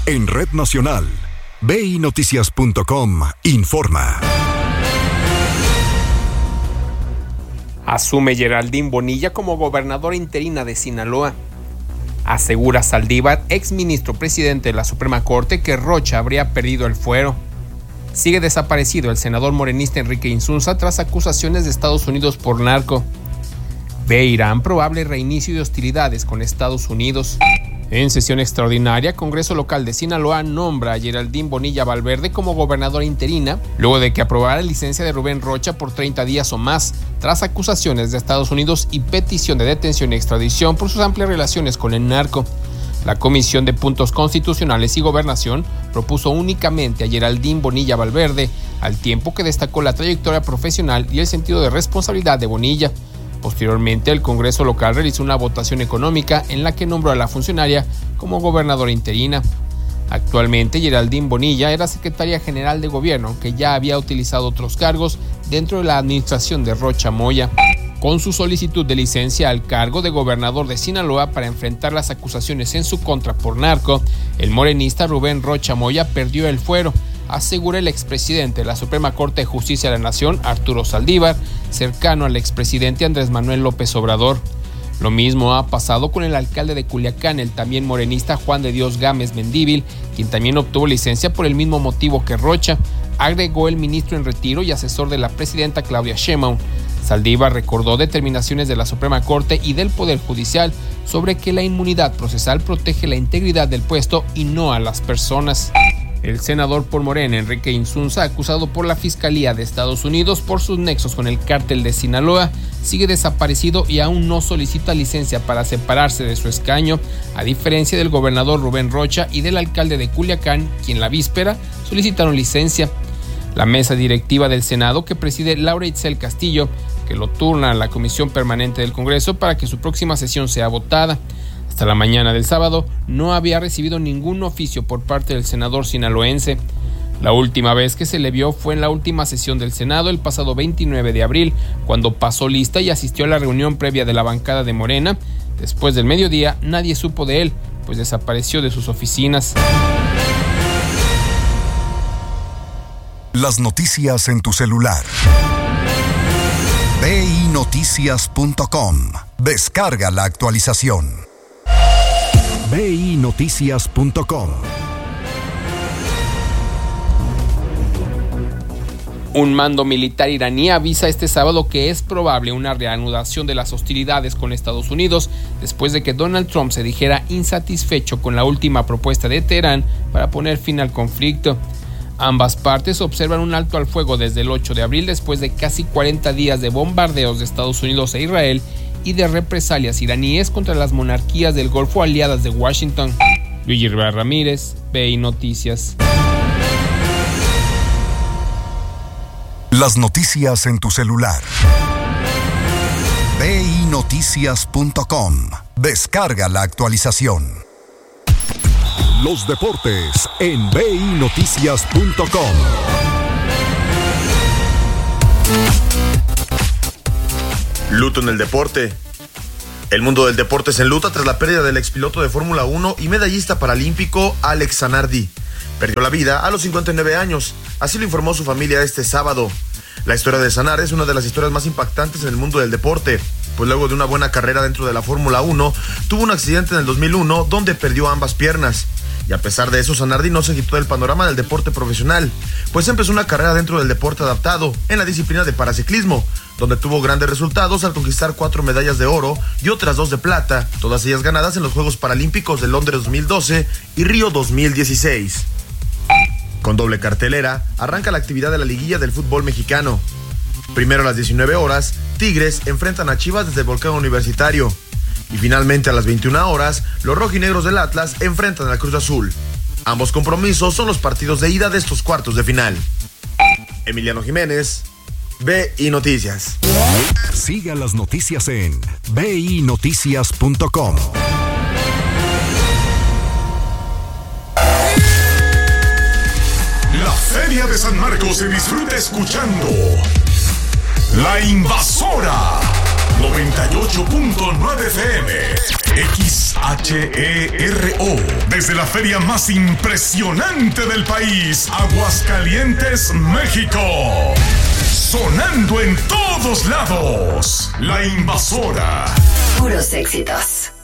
En Red Nacional, BINoticias.com informa. Asume Geraldine Bonilla como gobernadora interina de Sinaloa. Asegura Saldívar, exministro presidente de la Suprema Corte, que Rocha habría perdido el fuero. Sigue desaparecido el senador morenista Enrique Insunza tras acusaciones de Estados Unidos por narco. Ve Irán probable reinicio de hostilidades con Estados Unidos. En sesión extraordinaria, Congreso Local de Sinaloa nombra a Geraldine Bonilla Valverde como gobernadora interina, luego de que aprobara la licencia de Rubén Rocha por 30 días o más, tras acusaciones de Estados Unidos y petición de detención y extradición por sus amplias relaciones con el narco. La Comisión de Puntos Constitucionales y Gobernación propuso únicamente a Geraldine Bonilla Valverde, al tiempo que destacó la trayectoria profesional y el sentido de responsabilidad de Bonilla. Posteriormente, el Congreso local realizó una votación económica en la que nombró a la funcionaria como gobernadora interina. Actualmente, Geraldine Bonilla era secretaria general de gobierno, que ya había utilizado otros cargos dentro de la administración de Rocha Moya. Con su solicitud de licencia al cargo de gobernador de Sinaloa para enfrentar las acusaciones en su contra por narco, el morenista Rubén Rocha Moya perdió el fuero, asegura el expresidente de la Suprema Corte de Justicia de la Nación, Arturo Saldívar, cercano al expresidente Andrés Manuel López Obrador. Lo mismo ha pasado con el alcalde de Culiacán, el también morenista Juan de Dios Gámez Mendívil, quien también obtuvo licencia por el mismo motivo que Rocha, agregó el ministro en retiro y asesor de la presidenta Claudia Sheinbaum. Saldívar recordó determinaciones de la Suprema Corte y del Poder Judicial sobre que la inmunidad procesal protege la integridad del puesto y no a las personas. El senador por Morena, Enrique Insunza, acusado por la Fiscalía de Estados Unidos por sus nexos con el cártel de Sinaloa, sigue desaparecido y aún no solicita licencia para separarse de su escaño, a diferencia del gobernador Rubén Rocha y del alcalde de Culiacán, quien la víspera solicitaron licencia. La mesa directiva del Senado, que preside Laura Itzel Castillo, que lo turna a la Comisión Permanente del Congreso para que su próxima sesión sea votada. Hasta la mañana del sábado no había recibido ningún oficio por parte del senador sinaloense. La última vez que se le vio fue en la última sesión del Senado el pasado 29 de abril, cuando pasó lista y asistió a la reunión previa de la bancada de Morena. Después del mediodía nadie supo de él, pues desapareció de sus oficinas. Las noticias en tu celular. BINoticias.com. Descarga la actualización. BINoticias.com. Un mando militar iraní avisa este sábado que es probable una reanudación de las hostilidades con Estados Unidos después de que Donald Trump se dijera insatisfecho con la última propuesta de Teherán para poner fin al conflicto. Ambas partes observan un alto al fuego desde el 8 de abril después de casi 40 días de bombardeos de Estados Unidos e Israel y de represalias iraníes contra las monarquías del Golfo aliadas de Washington. Luigi Rivera Ramírez, BI Noticias. Las noticias en tu celular. BINoticias.com. Descarga la actualización. Los deportes en BINoticias.com. Luto en el deporte. El mundo del deporte se enluta tras la pérdida del expiloto de Fórmula 1 y medallista paralímpico Alex Zanardi. Perdió la vida a los 59 años, así lo informó su familia este sábado. La historia de Zanardi es una de las historias más impactantes en el mundo del deporte, pues luego de una buena carrera dentro de la Fórmula 1, tuvo un accidente en el 2001 donde perdió ambas piernas. Y a pesar de eso, Zanardi no se quitó del panorama del deporte profesional, pues empezó una carrera dentro del deporte adaptado, en la disciplina de paraciclismo, donde tuvo grandes resultados al conquistar 4 medallas de oro y otras 2 de plata, todas ellas ganadas en los Juegos Paralímpicos de Londres 2012 y Río 2016. Con doble cartelera, arranca la actividad de la liguilla del fútbol mexicano. Primero a las 19 horas, Tigres enfrentan a Chivas desde el Volcán Universitario. Y finalmente a las 21 horas, los rojinegros del Atlas enfrentan al Cruz Azul. Ambos compromisos son los partidos de ida de estos cuartos de final. Emiliano Jiménez, BI Noticias. Siga las noticias en BINoticias.com. La Feria de San Marcos se disfruta escuchando La Invasora 98.9 FM XHERO desde Desde la feria más impresionante del país, Aguascalientes, México. Sonando en todos lados. La Invasora. Puros éxitos.